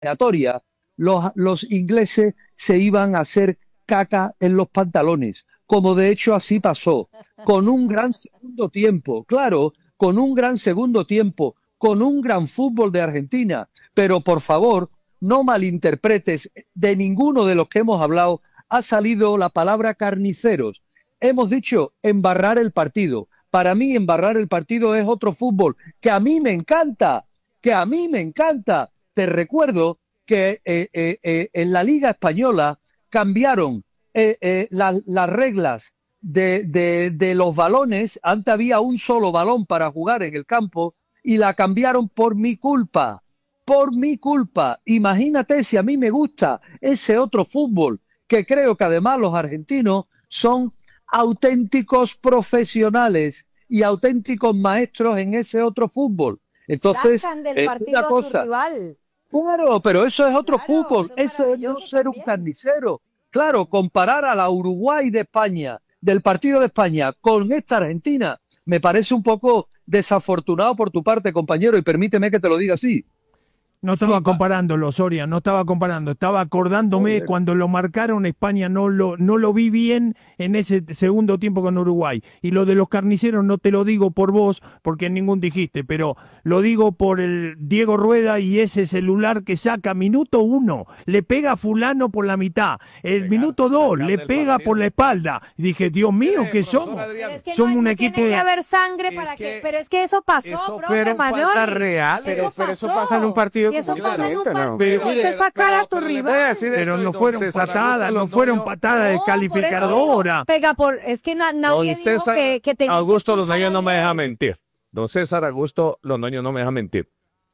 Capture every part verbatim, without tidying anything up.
eliminatoria, los, los ingleses se iban a hacer caca en los pantalones, como de hecho así pasó, con un gran segundo tiempo, claro, con un gran segundo tiempo, con un gran fútbol de Argentina, pero por favor, no malinterpretes, de ninguno de los que hemos hablado ha salido la palabra carniceros. Hemos dicho embarrar el partido. Para mí embarrar el partido es otro fútbol que a mí me encanta, que a mí me encanta. Te recuerdo que eh, eh, eh, en la Liga Española cambiaron eh, eh, la, las reglas de, de, de los balones. Antes había un solo balón para jugar en el campo y la cambiaron por mi culpa, por mi culpa. Imagínate si a mí me gusta ese otro fútbol, que creo que además los argentinos son auténticos profesionales y auténticos maestros en ese otro fútbol. Entonces, sacan del es partido una cosa. a su rival. Claro, pero eso es otro Claro, fútbol, eso es eso es no maravilloso ser un también. carnicero. Claro, comparar a la Uruguay de España, del partido de España, con esta Argentina, me parece un poco desafortunado por tu parte, compañero, y permíteme que te lo diga así. No estaba Sí, comparándolo, Soria, no estaba comparando, estaba acordándome Joder. cuando lo marcaron España, no lo, no lo vi bien en ese segundo tiempo con Uruguay. Y lo de los carniceros no te lo digo por vos, porque ningún dijiste, pero lo digo por el Diego Rueda y ese celular que saca minuto uno, le pega a fulano por la mitad, el Pegar, minuto dos, sacar le del pega partido. por la espalda. Y dije, Dios mío, ¿qué profesor somos? Adrián. Pero es que Somos no, un no equipo tiene de- que haber sangre Es para que, que pero es que eso pasó, eso profe fueron Manoli. faltas reales. Eso Pero, pero eso pasó. pasa en un partido Y eso común y pasa en un corriente, partido. ¿no? Pero- Eso es sacar a tu pero le voy a rival. decir Pero esto, no don fueron César patadas, Augusto no fueron Londoño. patadas No, por eso descalificadoras. Pega por, es que na- nadie Don dijo César que, que tenía Augusto que expulsar Londoño a no me deja diez. mentir. Don César Augusto Londoño no me deja mentir.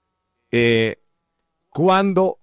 Eh, cuando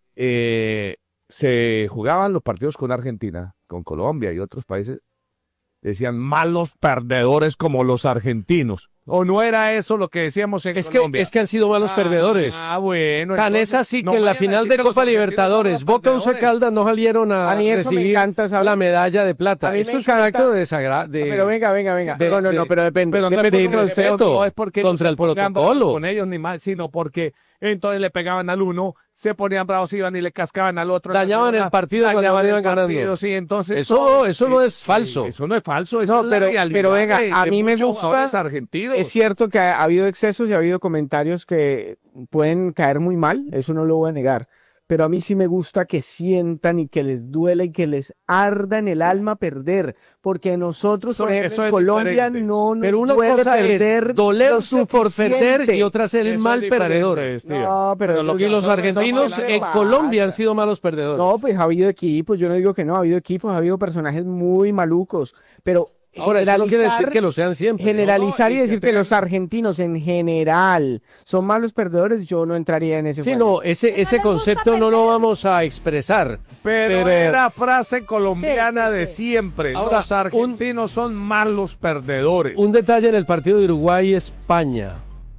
eh, se jugaban los partidos con Argentina, con Colombia y otros países, decían malos perdedores como los argentinos. ¿O no era eso lo que decíamos en Es que, Colombia? es que han sido malos Ah, perdedores. Ah, bueno. Tan entonces, es así no que en la vayan a final decir de que los Copa argentinos Libertadores, son Boca Once perdedores. Caldas no salieron a, A mí eso me recibir encanta, ¿sabes? la medalla de plata. A mí me Eso es encanta- carácter de desagrado. Pero venga, venga, venga. de- no, no, no, de- pero depende. Pero no es depende porque de respeto, respeto no es porque contra el se pongan bravos protocolo. con ellos ni más, sino porque entonces le pegaban al uno, se ponían bravos, iban y le cascaban al otro. Dañaban el partido cuando dañaban iban el ganando. partido, sí, entonces Eso- eso no es sí, falso. Eso no es falso, eso No, es la pero- realidad pero venga, de- a de mí me muchos gusta- jugadores argentinos. Es cierto que ha, ha habido excesos y ha habido comentarios que pueden caer muy mal, eso no lo voy a negar. Pero a mí sí me gusta que sientan y que les duela y que les arda en el alma perder. Porque nosotros, Eso- por ejemplo, eso en es Colombia diferente. no nos Pero una duele cosa perder es dolerse lo por perder suficiente. y otra ser el Eso mal es diferente, perdedor. Steven. No, pero, lo Y los nosotros argentinos estamos en hablando- Colombia han pasa. sido malos perdedores. No, pues ha habido equipos, yo no digo que no, ha habido equipos, ha habido personajes muy malucos, pero Ahora, eso no quiere decir generalizar- que lo sean siempre. generalizar No, y y que decir que tengan- los argentinos en general son malos perdedores, yo no entraría en ese Sí, juego. no, ese, ese les gusta concepto no lo perder. vamos a expresar. Pero, Pero- era frase colombiana Sí, sí, de sí. siempre. Ahora, los argentinos son malos perdedores. Un detalle en el partido de Uruguay-España.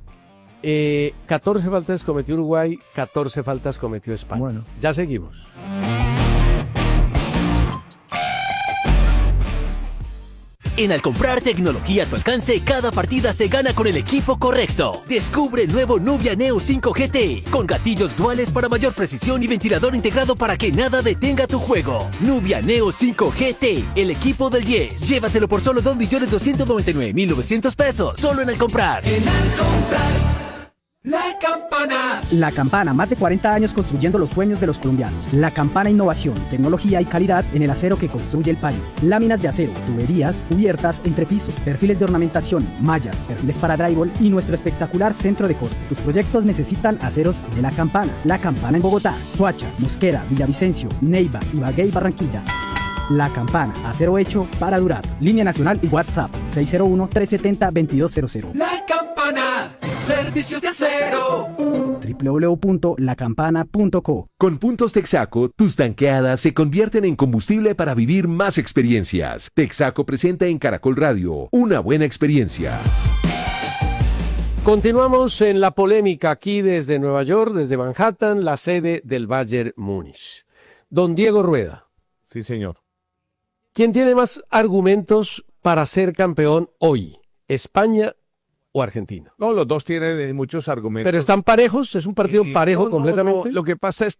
Eh, catorce faltas cometió Uruguay, catorce faltas cometió España. Bueno. Ya seguimos. En Al comprar tecnología a tu alcance, cada partida se gana con el equipo correcto. Descubre el nuevo Nubia Neo cinco G T, con gatillos duales para mayor precisión y ventilador integrado para que nada detenga tu juego. Nubia Neo cinco G T, el equipo del diez. Llévatelo por solo dos millones doscientos noventa y nueve mil novecientos pesos, solo en Al comprar. La Campana. La Campana, más de cuarenta años construyendo los sueños de los colombianos. La Campana, innovación, tecnología y calidad en el acero que construye el país. Láminas de acero, tuberías, cubiertas, entrepiso, perfiles de ornamentación, mallas, perfiles para drywall y nuestro espectacular centro de corte. Tus proyectos necesitan aceros de La Campana. La Campana en Bogotá, Soacha, Mosquera, Villavicencio, Neiva, Ibagué y Barranquilla. La Campana, acero hecho para durar. Línea nacional y WhatsApp seis cero uno, tres siete cero, dos dos cero cero. La Campana. Servicios de acero. doble u doble u doble u punto la campana punto co. Con Puntos Texaco, tus tanqueadas se convierten en combustible para vivir más experiencias. Texaco presenta en Caracol Radio una buena experiencia. Continuamos en la polémica aquí desde Nueva York, desde Manhattan, la sede del Bayern Múnich. Don Diego Rueda. Sí, señor. ¿Quién tiene más argumentos para ser campeón hoy? ¿España o Argentina. No, los dos tienen eh, muchos argumentos. Pero están parejos, es un partido Y- parejo no, no, completamente. no, lo que pasa es